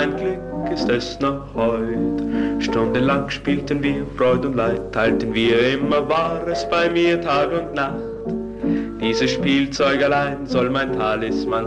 mein Glück ist es noch heut. Stundenlang spielten wir, Freud und Leid teilten wir, immer war es bei mir Tag und Nacht. Dieses Spielzeug allein soll mein Talisman